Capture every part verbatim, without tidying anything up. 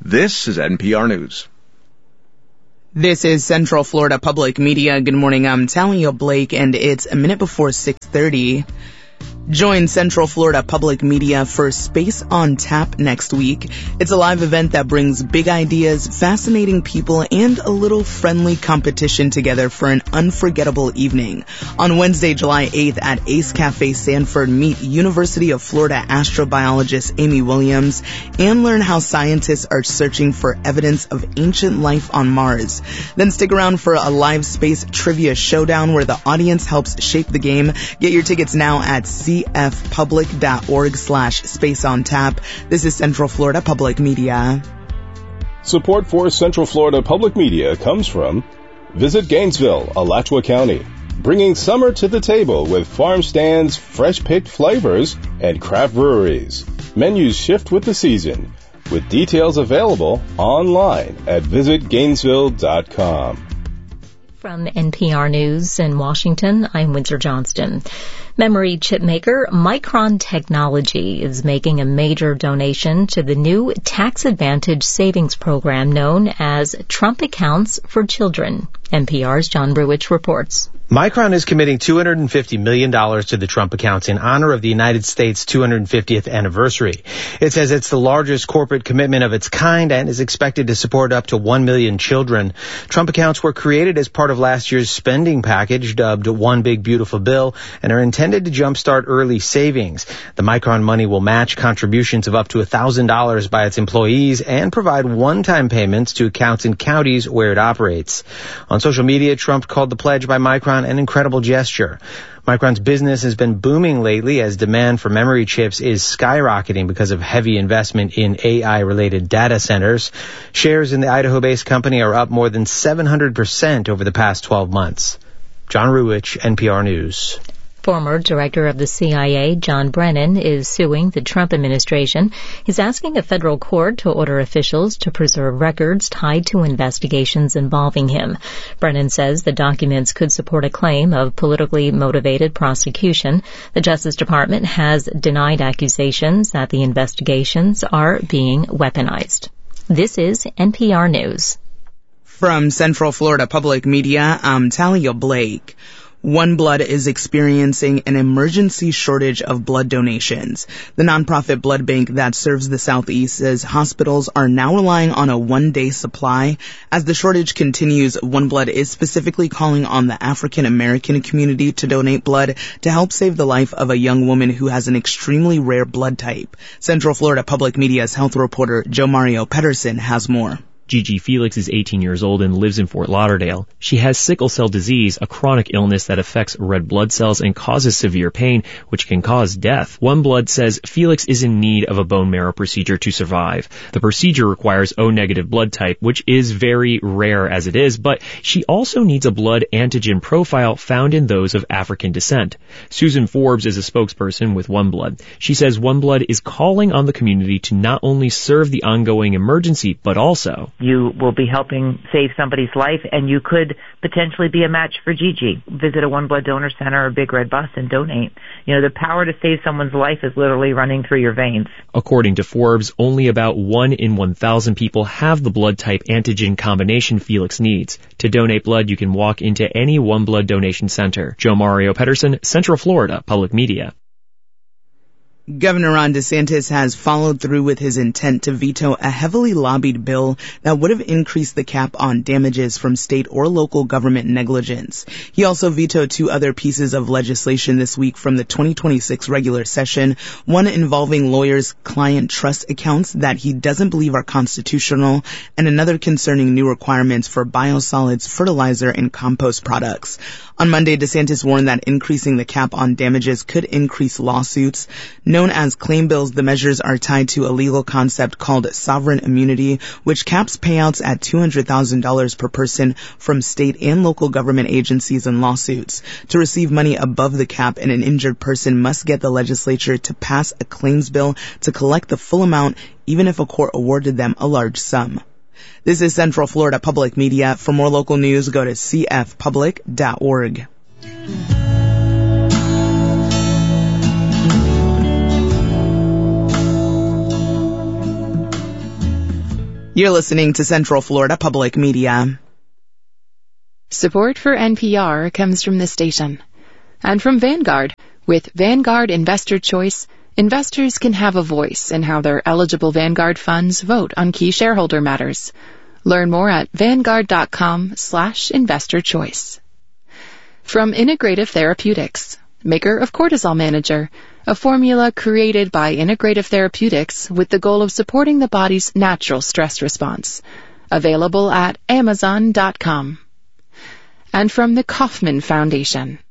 This is N P R News. This is Central Florida Public Media. Good morning, I'm Talia Blake, and it's a minute before six thirty. Join Central Florida Public Media for Space on Tap next week. It's a live event that brings big ideas, fascinating people, and a little friendly competition together for an unforgettable evening. On Wednesday, July eighth at Ace Cafe Sanford, meet University of Florida astrobiologist Amy Williams and learn how scientists are searching for evidence of ancient life on Mars. Then stick around for a live space trivia showdown where the audience helps shape the game. Get your tickets now at cfpublic.org slash space on tap. This is Central Florida Public Media. Support for Central Florida Public Media comes from Visit Gainesville, Alachua County, bringing summer to the table with farm stands, fresh-picked flavors, and craft breweries. Menus shift with the season, with details available online at visit gainesville dot com. From N P R News in Washington, I'm Windsor Johnston. Memory chip maker Micron Technology is making a major donation to the new tax advantage savings program known as Trump Accounts for Children. N P R's John Bruich reports. Micron is committing two hundred fifty million dollars to the Trump accounts in honor of the United States' two hundred fiftieth anniversary. It says it's the largest corporate commitment of its kind and is expected to support up to one million children. Trump accounts were created as part of last year's spending package dubbed One Big Beautiful Bill and are intended to jumpstart early savings. The Micron money will match contributions of up to one thousand dollars by its employees and provide one-time payments to accounts in counties where it operates. On social media, Trump called the pledge by Micron an incredible gesture. Micron's business has been booming lately as demand for memory chips is skyrocketing because of heavy investment in A I-related data centers. Shares in the Idaho-based company are up more than seven hundred percent over the past twelve months. John Ruich, N P R News. Former director of the C I A, John Brennan, is suing the Trump administration. He's asking a federal court to order officials to preserve records tied to investigations involving him. Brennan says the documents could support a claim of politically motivated prosecution. The Justice Department has denied accusations that the investigations are being weaponized. This is N P R News. From Central Florida Public Media, I'm Talia Blake. OneBlood is experiencing an emergency shortage of blood donations. The nonprofit blood bank that serves the Southeast says hospitals are now relying on a one-day supply. As the shortage continues, OneBlood is specifically calling on the African American community to donate blood to help save the life of a young woman who has an extremely rare blood type. Central Florida Public Media's health reporter Joe Mario Pedersen has more. Gigi Felix is eighteen years old and lives in Fort Lauderdale. She has sickle cell disease, a chronic illness that affects red blood cells and causes severe pain, which can cause death. OneBlood says Felix is in need of a bone marrow procedure to survive. The procedure requires O-negative blood type, which is very rare as it is, but she also needs a blood antigen profile found in those of African descent. Susan Forbes is a spokesperson with OneBlood. She says OneBlood is calling on the community to not only serve the ongoing emergency, but also you will be helping save somebody's life, and you could potentially be a match for Gigi. Visit a OneBlood donor center or Big Red Bus and donate. You know, the power to save someone's life is literally running through your veins. According to Forbes, only about one in one thousand people have the blood type antigen combination Felix needs. To donate blood, you can walk into any OneBlood donation center. Joe Mario Pedersen, Central Florida Public Media. Governor Ron DeSantis has followed through with his intent to veto a heavily lobbied bill that would have increased the cap on damages from state or local government negligence. He also vetoed two other pieces of legislation this week from the twenty twenty-six regular session, one involving lawyers' client trust accounts that he doesn't believe are constitutional, and another concerning new requirements for biosolids, fertilizer, and compost products. On Monday, DeSantis warned that increasing the cap on damages could increase lawsuits. Known as claim bills, the measures are tied to a legal concept called sovereign immunity, which caps payouts at two hundred thousand dollars per person from state and local government agencies and lawsuits. To receive money above the cap, an injured person must get the legislature to pass a claims bill to collect the full amount, even if a court awarded them a large sum. This is Central Florida Public Media. For more local news, go to c f public dot org. You're listening to Central Florida Public Media. Support for N P R comes from this station and from Vanguard. With Vanguard Investor Choice, investors can have a voice in how their eligible Vanguard funds vote on key shareholder matters. Learn more at vanguard.com slash investor choice. From Integrative Therapeutics, maker of Cortisol Manager, a formula created by Integrative Therapeutics with the goal of supporting the body's natural stress response. Available at amazon dot com. And from the Kauffman Foundation.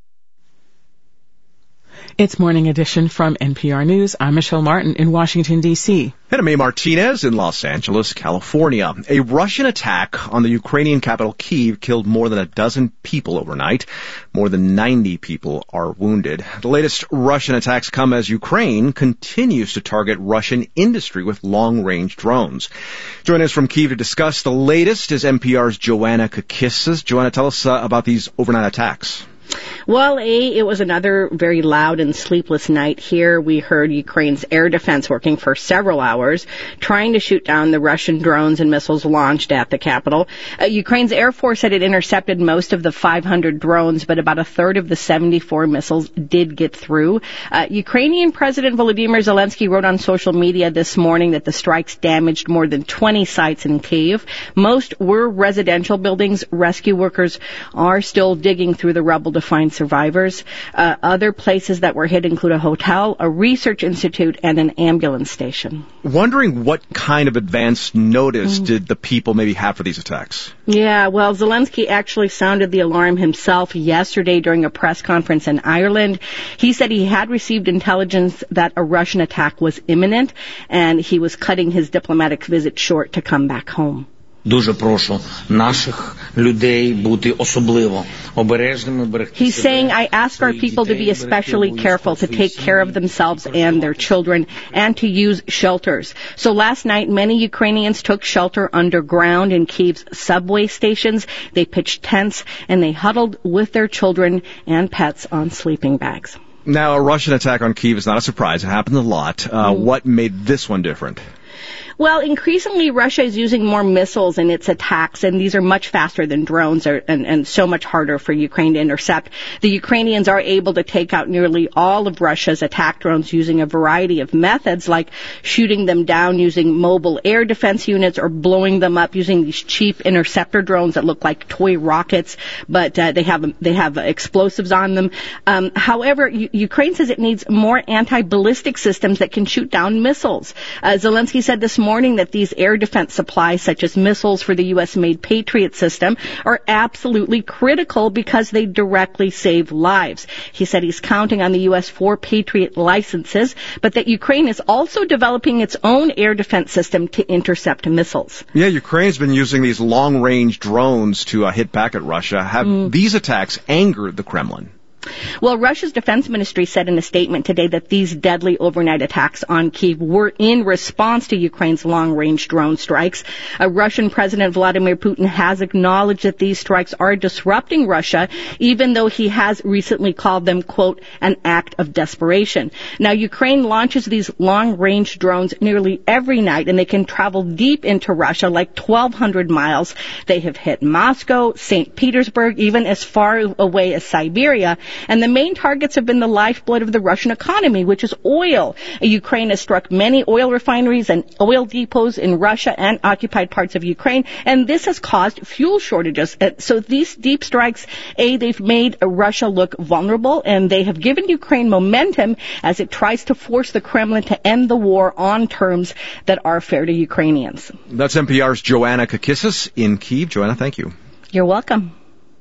It's Morning Edition from N P R News. I'm Michelle Martin in Washington, D C And I'm May Martinez in Los Angeles, California. A Russian attack on the Ukrainian capital Kyiv killed more than a dozen people overnight. More than ninety people are wounded. The latest Russian attacks come as Ukraine continues to target Russian industry with long-range drones. Joining us from Kyiv to discuss the latest is N P R's Joanna Kakissis. Joanna, tell us uh, about these overnight attacks. Well, A, it was another very loud and sleepless night here. We heard Ukraine's air defense working for several hours, trying to shoot down the Russian drones and missiles launched at the capital. Uh, Ukraine's Air Force said it intercepted most of the five hundred drones, but about a third of the seventy-four missiles did get through. Uh, Ukrainian President Volodymyr Zelensky wrote on social media this morning that the strikes damaged more than twenty sites in Kyiv. Most were residential buildings. Rescue workers are still digging through the rubble to find survivors. Uh, other places that were hit include a hotel, a research institute, and an ambulance station. Wondering what kind of advance notice mm. did the people maybe have for these attacks? Yeah, well, Zelensky actually sounded the alarm himself yesterday during a press conference in Ireland. He said he had received intelligence that a Russian attack was imminent, and he was cutting his diplomatic visit short to come back home. Дуже прошу наших людей бути особливо обережними, берегти. He's saying, I ask our people to be especially careful, to take care of themselves and their children, and to use shelters. So last night, many Ukrainians took shelter underground in Kyiv's subway stations. They pitched tents, and they huddled with their children and pets on sleeping bags. Now, a Russian attack on Kyiv is not a surprise. It happened a lot. Uh, mm. What made this one different? Well, increasingly, Russia is using more missiles in its attacks, and these are much faster than drones are, and, and so much harder for Ukraine to intercept. The Ukrainians are able to take out nearly all of Russia's attack drones using a variety of methods, like shooting them down using mobile air defense units or blowing them up using these cheap interceptor drones that look like toy rockets, but uh, they have they have explosives on them. Um, however, U- Ukraine says it needs more anti-ballistic systems that can shoot down missiles. Uh, Zelensky said this morning that these air defense supplies, such as missiles for the U S-made Patriot system, are absolutely critical because they directly save lives. He said he's counting on the U S for Patriot licenses, but that Ukraine is also developing its own air defense system to intercept missiles. Yeah, Ukraine's been using these long-range drones to uh, hit back at Russia. Have mm. these attacks angered the Kremlin? Well, Russia's defense ministry said in a statement today that these deadly overnight attacks on Kyiv were in response to Ukraine's long-range drone strikes. Uh, Russian President Vladimir Putin has acknowledged that these strikes are disrupting Russia, even though he has recently called them, quote, an act of desperation. Now, Ukraine launches these long-range drones nearly every night, and they can travel deep into Russia, like twelve hundred miles. They have hit Moscow, Saint Petersburg, even as far away as Siberia. And the main targets have been the lifeblood of the Russian economy, which is oil. Ukraine has struck many oil refineries and oil depots in Russia and occupied parts of Ukraine, and this has caused fuel shortages. So these deep strikes, A, they've made Russia look vulnerable, and they have given Ukraine momentum as it tries to force the Kremlin to end the war on terms that are fair to Ukrainians. That's N P R's Joanna Kakissis in Kyiv. Joanna, thank you. You're welcome.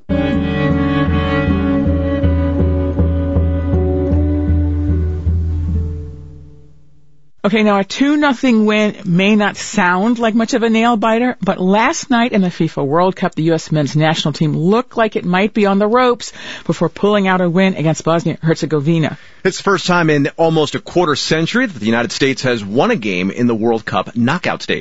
Okay, now a two nothing win may not sound like much of a nail-biter, but last night in the FIFA World Cup, the U S men's national team looked like it might be on the ropes before pulling out a win against Bosnia-Herzegovina. It's the first time in almost a quarter century that the United States has won a game in the World Cup knockout stage.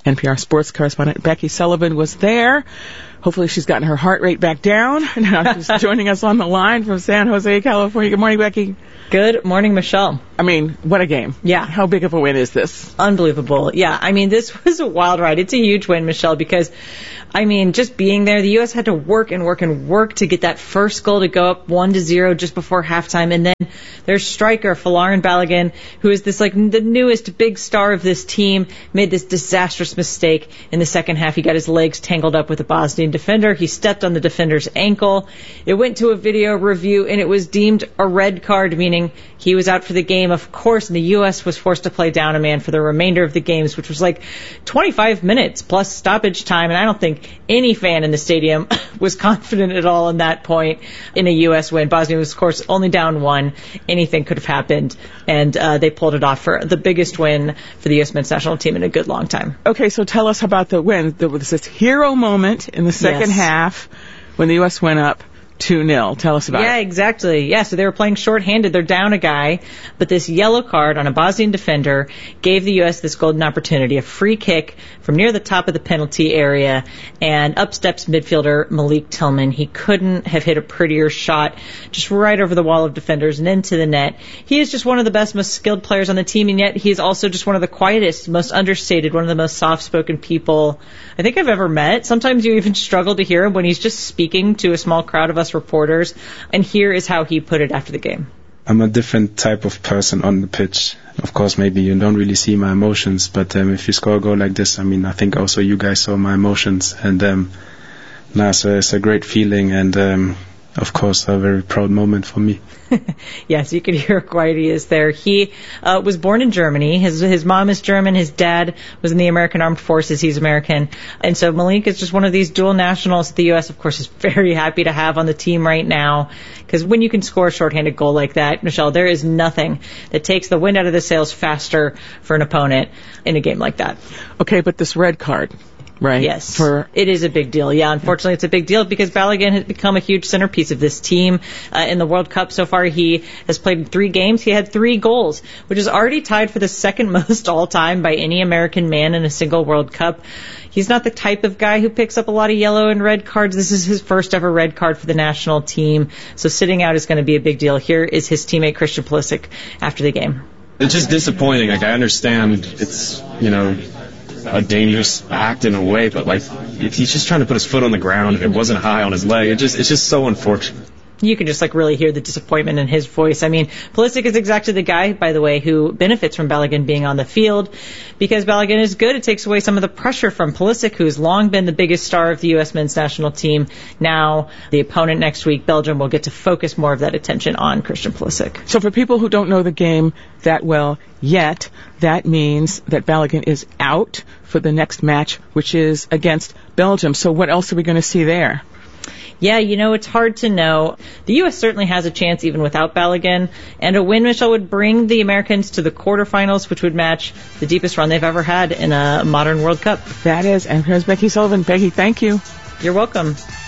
N P R sports correspondent Becky Sullivan was there. Hopefully she's gotten her heart rate back down. Now she's joining us on the line from San Jose, California. Good morning, Becky. Good morning, Michelle. I mean, what a game. Yeah. How big of a win is this? Unbelievable. Yeah, I mean, this was a wild ride. It's a huge win, Michelle, because, I mean, just being there, the U S had to work and work and work to get that first goal to go up one to zero just before halftime. And then their striker, Folarin Balogun, who is this, like, the newest big star of this team, made this disastrous mistake in the second half. He got his legs tangled up with a Bosnian defender. He stepped on the defender's ankle. It went to a video review, and it was deemed a red card, meaning he was out for the game, of course, and the U S was forced to play down a man for the remainder of the games, which was like twenty-five minutes plus stoppage time, and I don't think any fan in the stadium was confident at all in that point in a U S win. Bosnia was, of course, only down one. Anything could have happened, and uh, they pulled it off for the biggest win for the U S men's national team in a good long time. Okay, so tell us about the win. There was this hero moment in the second yes. half when the U S went up two nil. Tell us about yeah, it. Yeah, exactly. Yeah, so they were playing shorthanded. They're down a guy, but this yellow card on a Bosnian defender gave the U S this golden opportunity, a free kick from near the top of the penalty area, and up steps midfielder Malik Tillman. He couldn't have hit a prettier shot, just right over the wall of defenders and into the net. He is just one of the best, most skilled players on the team, and yet he is also just one of the quietest, most understated, one of the most soft-spoken people I think I've ever met. Sometimes you even struggle to hear him when he's just speaking to a small crowd of us reporters, and here is how he put it after the game. I'm a different type of person on the pitch. Of course, maybe you don't really see my emotions, but um, if you score a goal like this, I mean, I think also you guys saw my emotions, and um, nah, so it's a great feeling, and um, of course, a very proud moment for me. Yes, you can hear how quiet he is there. He uh, was born in Germany. His his mom is German. His dad was in the American Armed Forces. He's American. And so Malik is just one of these dual nationals the U S, of course, is very happy to have on the team right now. Because when you can score a shorthanded goal like that, Michelle, there is nothing that takes the wind out of the sails faster for an opponent in a game like that. Okay, but this red card, right? Yes, for it is a big deal. Yeah, unfortunately, it's a big deal because Balogun has become a huge centerpiece of this team. Uh, in the World Cup so far, he has played in three games. He had three goals, which is already tied for the second most all-time by any American man in a single World Cup. He's not the type of guy who picks up a lot of yellow and red cards. This is his first ever red card for the national team. So sitting out is going to be a big deal. Here is his teammate Christian Pulisic after the game. It's just disappointing. Like, I understand it's, you know, a dangerous act in a way, but like if he's just trying to put his foot on the ground and it wasn't high on his leg, it just it's just so unfortunate. You can just like really hear the disappointment in his voice. I mean, Pulisic is exactly the guy, by the way, who benefits from Balogun being on the field because Balogun is good. It takes away some of the pressure from Pulisic, who's long been the biggest star of the U S men's national team. Now, the opponent next week, Belgium, will get to focus more of that attention on Christian Pulisic. So for people who don't know the game that well yet, that means that Balogun is out for the next match, which is against Belgium. So what else are we going to see there? Yeah, you know, it's hard to know. The U S certainly has a chance even without Balogun, and a win, Michelle, would bring the Americans to the quarterfinals, which would match the deepest run they've ever had in a modern World Cup. That is, and here's Becky Sullivan. Becky, thank you. You're welcome.